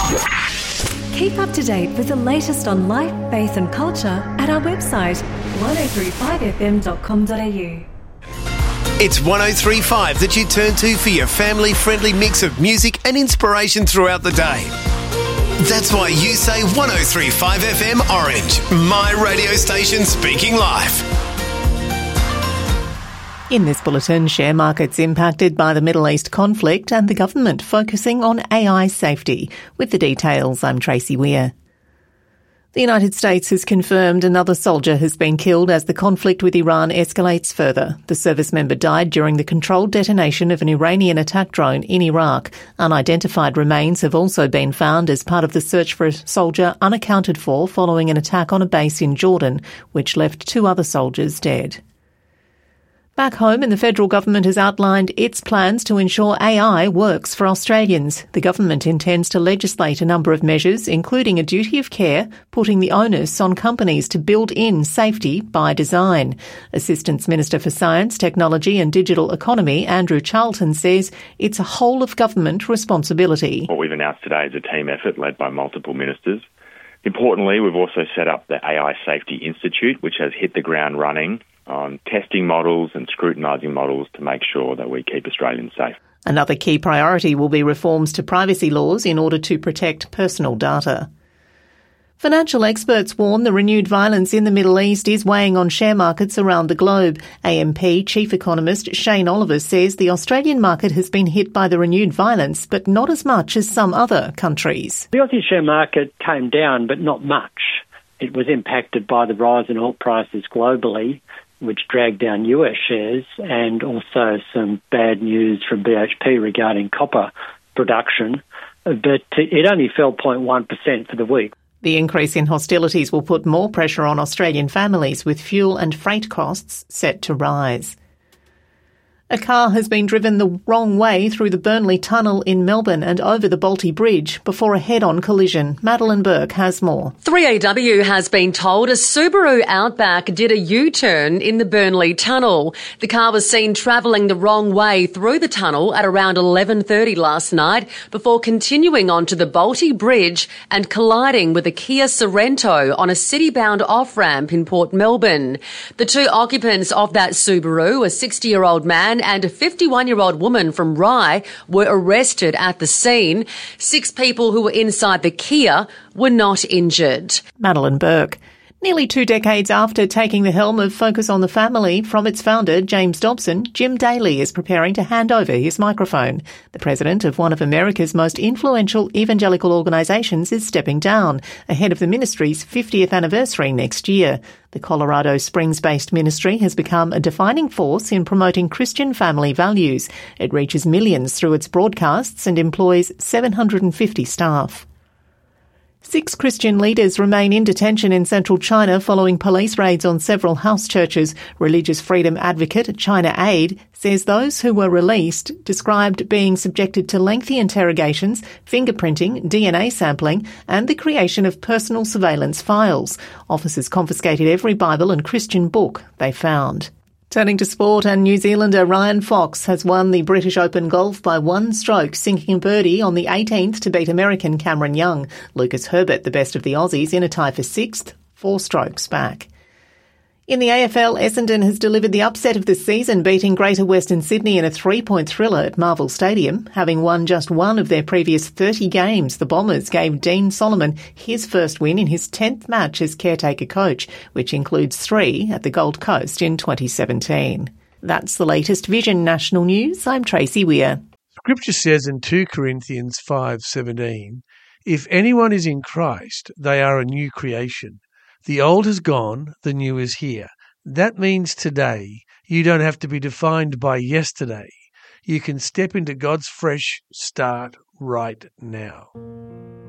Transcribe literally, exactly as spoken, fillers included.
Keep up to date with the latest on life, faith and culture at our website, one oh three five f m dot com dot a u. It's one oh three point five that you turn to for your family-friendly mix of music and inspiration throughout the day. That's why you say one oh three point five F M Orange, my radio station speaking life. In this bulletin, share markets impacted by the Middle East conflict and the government focusing on A I safety. With the details, I'm Tracy Weir. The United States has confirmed another soldier has been killed as the conflict with Iran escalates further. The service member died during the controlled detonation of an Iranian attack drone in Iraq. Unidentified remains have also been found as part of the search for a soldier unaccounted for following an attack on a base in Jordan, which left two other soldiers dead. Back home, and the federal government has outlined its plans to ensure A I works for Australians. The government intends to legislate a number of measures, including a duty of care, putting the onus on companies to build in safety by design. Assistant Minister for Science, Technology and Digital Economy, Andrew Charlton, says it's a whole-of-government responsibility. What we've announced today is a team effort led by multiple ministers. Importantly, we've also set up the A I Safety Institute, which has hit the ground running on testing models and scrutinising models to make sure that we keep Australians safe. Another key priority will be reforms to privacy laws in order to protect personal data. Financial experts warn the renewed violence in the Middle East is weighing on share markets around the globe. A M P Chief Economist Shane Oliver says the Australian market has been hit by the renewed violence, but not as much as some other countries. The Aussie share market came down, but not much. It was impacted by the rise in oil prices globally, which dragged down U S shares, and also some bad news from B H P regarding copper production. But it only fell zero point one percent for the week. The increase in hostilities will put more pressure on Australian families, with fuel and freight costs set to rise. A car has been driven the wrong way through the Burnley Tunnel in Melbourne and over the Bolte Bridge before a head-on collision. Madeline Burke has more. three A W has been told a Subaru Outback did a U-turn in the Burnley Tunnel. The car was seen travelling the wrong way through the tunnel at around eleven thirty last night before continuing onto the Bolte Bridge and colliding with a Kia Sorento on a city-bound off-ramp in Port Melbourne. The two occupants of that Subaru, a sixty-year-old man and a fifty-one-year-old woman from Rye, were arrested at the scene. Six people who were inside the Kia were not injured. Madeline Burke. Nearly two decades after taking the helm of Focus on the Family from its founder, James Dobson, Jim Daly is preparing to hand over his microphone. The president of one of America's most influential evangelical organisations is stepping down, ahead of the ministry's fiftieth anniversary next year. The Colorado Springs-based ministry has become a defining force in promoting Christian family values. It reaches millions through its broadcasts and employs seven hundred fifty staff. Six Christian leaders remain in detention in central China following police raids on several house churches. Religious freedom advocate China Aid says those who were released described being subjected to lengthy interrogations, fingerprinting, D N A sampling and the creation of personal surveillance files. Officers confiscated every Bible and Christian book they found. Turning to sport, and New Zealander Ryan Fox has won the British Open Golf by one stroke, sinking a birdie on the eighteenth to beat American Cameron Young. Lucas Herbert, the best of the Aussies, in a tie for sixth, four strokes back. In the A F L, Essendon has delivered the upset of the season, beating Greater Western Sydney in a three-point thriller at Marvel Stadium. Having won just one of their previous thirty games, the Bombers gave Dean Solomon his first win in his tenth match as caretaker coach, which includes three at the Gold Coast in twenty seventeen. That's the latest Vision National News. I'm Tracy Weir. Scripture says in two Corinthians five seventeen, if anyone is in Christ, they are a new creation. The old has gone, the new is here. That means today you don't have to be defined by yesterday. You can step into God's fresh start right now.